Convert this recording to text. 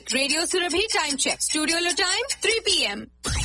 Radio Surabhi time check. Studio lo time 3 p.m.